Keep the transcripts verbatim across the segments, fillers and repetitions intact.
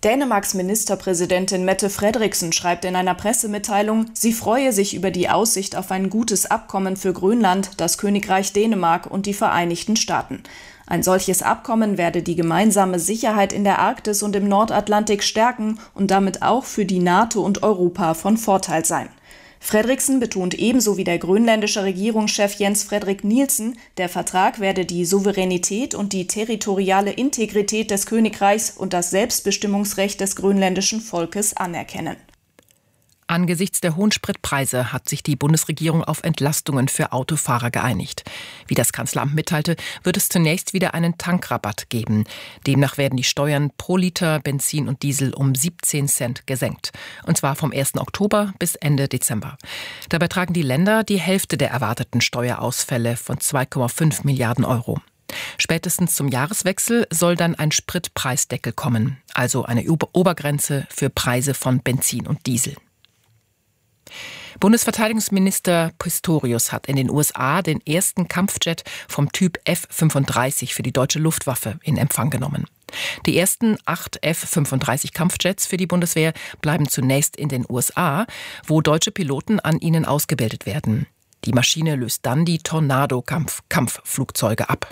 Dänemarks Ministerpräsidentin Mette Frederiksen schreibt in einer Pressemitteilung, sie freue sich über die Aussicht auf ein gutes Abkommen für Grönland, das Königreich Dänemark und die Vereinigten Staaten. Ein solches Abkommen werde die gemeinsame Sicherheit in der Arktis und im Nordatlantik stärken und damit auch für die NATO und Europa von Vorteil sein. Frederiksen betont ebenso wie der grönländische Regierungschef Jens Frederik Nielsen, der Vertrag werde die Souveränität und die territoriale Integrität des Königreichs und das Selbstbestimmungsrecht des grönländischen Volkes anerkennen. Angesichts der hohen Spritpreise hat sich die Bundesregierung auf Entlastungen für Autofahrer geeinigt. Wie das Kanzleramt mitteilte, wird es zunächst wieder einen Tankrabatt geben. Demnach werden die Steuern pro Liter Benzin und Diesel um siebzehn Cent gesenkt. Und zwar vom ersten Oktober bis Ende Dezember. Dabei tragen die Länder die Hälfte der erwarteten Steuerausfälle von zwei Komma fünf Milliarden Euro. Spätestens zum Jahreswechsel soll dann ein Spritpreisdeckel kommen, also eine Obergrenze für Preise von Benzin und Diesel. Bundesverteidigungsminister Pistorius hat in den U S A den ersten Kampfjet vom Typ F fünfunddreißig für die deutsche Luftwaffe in Empfang genommen. Die ersten acht F fünfunddreißig Kampfjets für die Bundeswehr bleiben zunächst in den U S A, wo deutsche Piloten an ihnen ausgebildet werden. Die Maschine löst dann die Tornado-Kampfflugzeuge ab.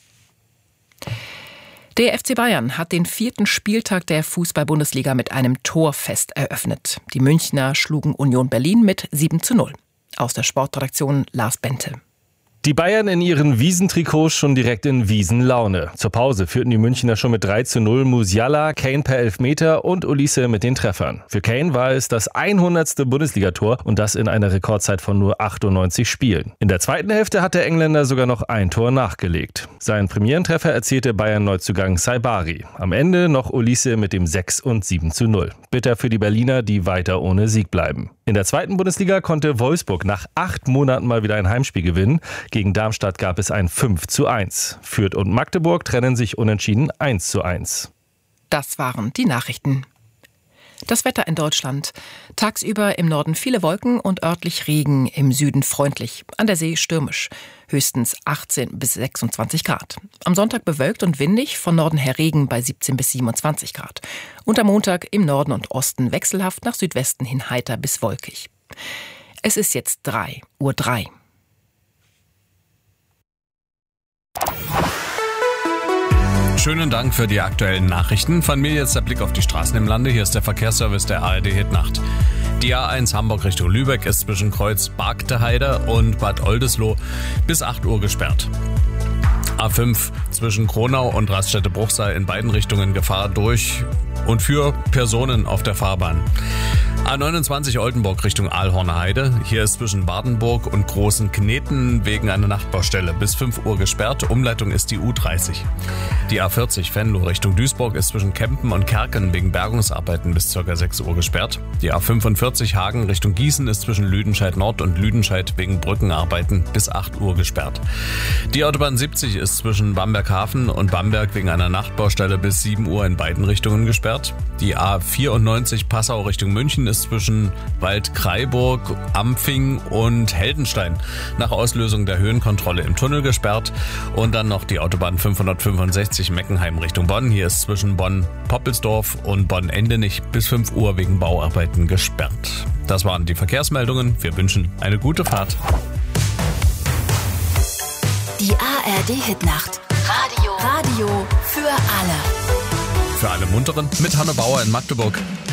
Der F C Bayern hat den vierten Spieltag der Fußball-Bundesliga mit einem Torfest eröffnet. Die Münchner schlugen Union Berlin mit sieben zu null. Aus der Sportredaktion Lars Bente. Die Bayern in ihren Wiesentrikots schon direkt in Wiesenlaune. Zur Pause führten die Münchner schon mit drei zu null. Musiala, Kane per Elfmeter und Olise mit den Treffern. Für Kane war es das hundertste Bundesligator und das in einer Rekordzeit von nur achtundneunzig Spielen. In der zweiten Hälfte hat der Engländer sogar noch ein Tor nachgelegt. Seinen Premierentreffer erzielte Bayern-Neuzugang Saibari. Am Ende noch Olise mit dem sechs und sieben zu null. Bitter für die Berliner, die weiter ohne Sieg bleiben. In der zweiten Bundesliga konnte Wolfsburg nach acht Monaten mal wieder ein Heimspiel gewinnen. Gegen Darmstadt gab es ein fünf zu eins. Fürth und Magdeburg trennen sich unentschieden eins zu eins. Das waren die Nachrichten. Das Wetter in Deutschland. Tagsüber im Norden viele Wolken und örtlich Regen, im Süden freundlich, an der See stürmisch. Höchstens achtzehn bis sechsundzwanzig Grad. Am Sonntag bewölkt und windig, von Norden her Regen bei siebzehn bis siebenundzwanzig Grad. Und am Montag im Norden und Osten wechselhaft, nach Südwesten hin heiter bis wolkig. Es ist jetzt drei Uhr drei. Schönen Dank für die aktuellen Nachrichten. Von mir jetzt der Blick auf die Straßen im Lande. Hier ist der Verkehrsservice der A R D Hitnacht. Die A eins Hamburg Richtung Lübeck ist zwischen Kreuz Bargteheide und Bad Oldesloe bis acht Uhr gesperrt. A fünf zwischen Kronau und Raststätte-Bruchsal in beiden Richtungen Gefahr durch und für Personen auf der Fahrbahn. A neunundzwanzig Oldenburg Richtung Aalhorner Heide. Hier ist zwischen Badenburg und Großen Kneten wegen einer Nachtbaustelle bis fünf Uhr gesperrt. Umleitung ist die U dreißig. Die A vierzig Venlo Richtung Duisburg ist zwischen Kempen und Kerken wegen Bergungsarbeiten bis ca. sechs Uhr gesperrt. Die A fünfundvierzig Hagen Richtung Gießen ist zwischen Lüdenscheid Nord und Lüdenscheid wegen Brückenarbeiten bis acht Uhr gesperrt. Die Autobahn siebzig ist zwischen Bamberg-Hafen und Bamberg wegen einer Nachtbaustelle bis sieben Uhr in beiden Richtungen gesperrt. Die A vierundneunzig Passau Richtung München ist zwischen Waldkraiburg, Ampfing und Heldenstein nach Auslösung der Höhenkontrolle im Tunnel gesperrt. Und dann noch die Autobahn fünfhundertfünfundsechzig Meckenheim Richtung Bonn. Hier ist zwischen Bonn-Poppelsdorf und Bonn-Endenich bis fünf Uhr wegen Bauarbeiten gesperrt. Das waren die Verkehrsmeldungen. Wir wünschen eine gute Fahrt. Die A R D-Hitnacht. Radio. Radio für alle. Für alle Munteren mit Hanne Bauer in Magdeburg.